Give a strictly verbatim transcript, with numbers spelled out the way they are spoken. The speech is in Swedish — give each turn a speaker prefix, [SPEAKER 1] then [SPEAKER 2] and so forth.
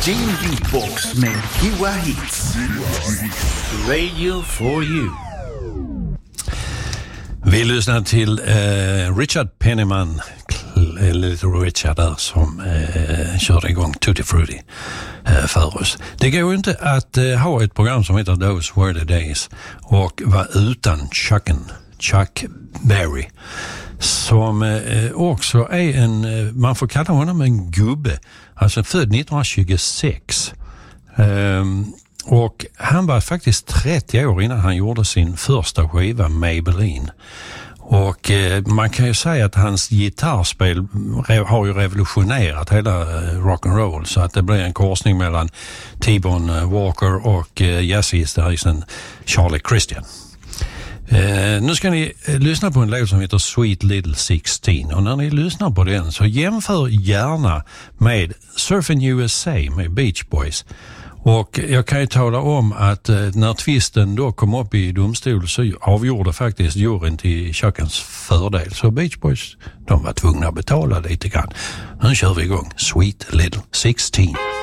[SPEAKER 1] Gene Beatbox med Goa Hits. Radio for you.
[SPEAKER 2] Vi lyssnar till eh, Richard Penniman, Little Richard där, som eh, körde igång Tutti Frutti eh, för oss. Det går ju inte att eh, ha ett program som heter Those Were the Days och vara utan Chucken, Chuck Berry, som eh, också är en, eh, man får kalla honom en gubbe, alltså född nittonhundratjugosex. Eh, och han var faktiskt trettio år innan han gjorde sin första skiva Maybelline. Och eh, man kan ju säga att hans gitarrspel re- har ju revolutionerat hela eh, rock'n'roll, så att det blir en korsning mellan T-Bone Walker och eh, jazzgitarristen Charlie Christian. Eh, nu ska ni eh, lyssna på en låt som heter Sweet Little sexton, och när ni lyssnar på den så jämför gärna med Surfing U S A med Beach Boys. Och jag kan ju tala om att eh, när tvisten då kom upp i domstol så avgjorde faktiskt juryn till Chuckens fördel. Så Beach Boys, de var tvungna att betala lite grann. Nu kör vi igång Sweet Little sexton.